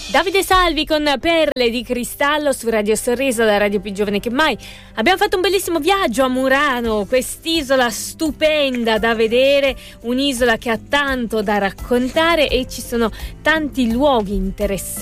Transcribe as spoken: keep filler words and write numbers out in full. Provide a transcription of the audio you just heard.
Davide Salvi con Perle di Cristallo su Radio Sorriso, la radio più giovane che mai. Abbiamo fatto un bellissimo viaggio a Murano, quest'isola stupenda da vedere, un'isola che ha tanto da raccontare e ci sono tanti luoghi interessanti